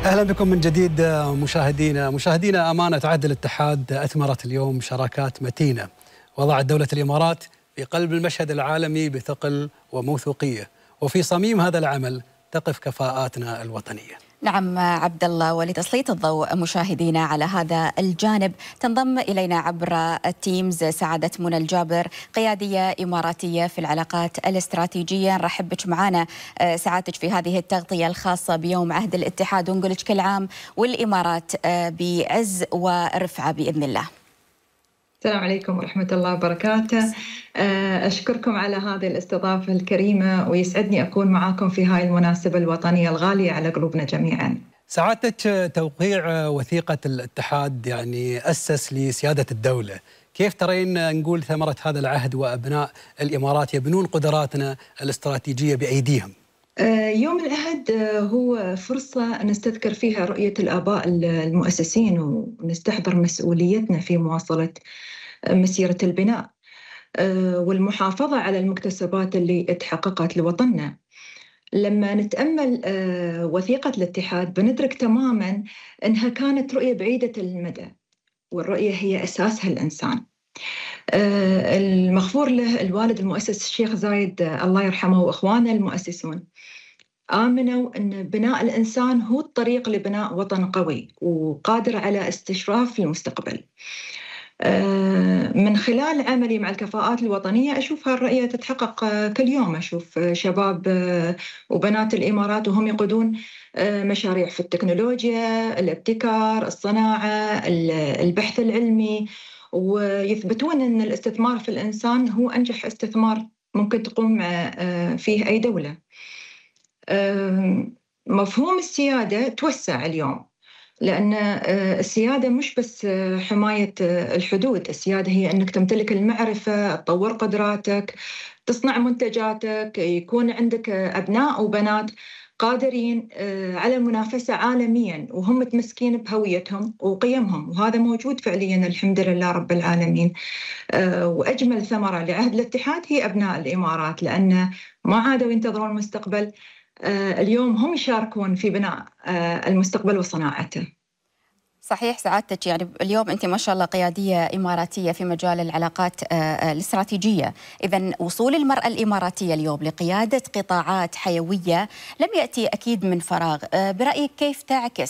أهلا بكم من جديد مشاهدينا أمانة عهد الاتحاد أثمرت اليوم شراكات متينة وضعت دولة الإمارات في قلب المشهد العالمي بثقل وموثوقية، وفي صميم هذا العمل تقف كفاءاتنا الوطنية. نعم عبد الله، ولتسليط الضوء مشاهدينا على هذا الجانب تنضم إلينا عبر التيمز سعادة منى الجابر، قيادية إماراتية في العلاقات الاستراتيجية. نرحب بك معنا سعادتك في هذه التغطية الخاصة بيوم عهد الاتحاد، ونقول لك كل عام والإمارات بعز ورفعة بإذن الله. السلام عليكم ورحمة الله وبركاته. أشكركم على هذه الاستضافة الكريمة، ويسعدني أكون معاكم في هاي المناسبة الوطنية الغالية على قلوبنا جميعا. سعادتك توقيع وثيقة الاتحاد أسس لسيادة الدولة، كيف ترين نقول ثمرة هذا العهد وأبناء الإمارات يبنون قدراتنا الاستراتيجية بأيديهم؟ يوم العهد هو فرصة نستذكر فيها رؤية الآباء المؤسسين ونستحضر مسؤوليتنا في مواصلة مسيرة البناء والمحافظة على المكتسبات اللي اتحققت لوطننا. لما نتأمل وثيقة الاتحاد بندرك تماماً أنها كانت رؤية بعيدة المدى، والرؤية هي أساسها الإنسان. المغفور له الوالد المؤسس الشيخ زايد الله يرحمه وإخوانه المؤسسون آمنوا أن بناء الإنسان هو الطريق لبناء وطن قوي وقادر على استشراف المستقبل. من خلال عملي مع الكفاءات الوطنية أشوف هالرؤية تتحقق كل يوم. أشوف شباب وبنات الإمارات وهم يقودون مشاريع في التكنولوجيا، الابتكار، الصناعة، البحث العلمي، ويثبتون أن الاستثمار في الإنسان هو أنجح استثمار ممكن تقوم فيه أي دولة. مفهوم السيادة توسع اليوم، لأن السيادة مش بس حماية الحدود، السيادة هي أنك تمتلك المعرفة، تطور قدراتك، تصنع منتجاتك، يكون عندك أبناء وبنات قادرين على المنافسة عالميا وهم متمسكين بهويتهم وقيمهم، وهذا موجود فعليا الحمد لله رب العالمين. وأجمل ثمرة لعهد الاتحاد هي أبناء الإمارات، لأن ما عادوا ينتظرون المستقبل، اليوم هم يشاركون في بناء المستقبل وصناعته. صحيح سعادتك، اليوم أنت ما شاء الله قيادية إماراتية في مجال العلاقات الاستراتيجية. إذن وصول المرأة الإماراتية اليوم لقيادة قطاعات حيوية لم يأتي أكيد من فراغ. برأيك كيف تعكس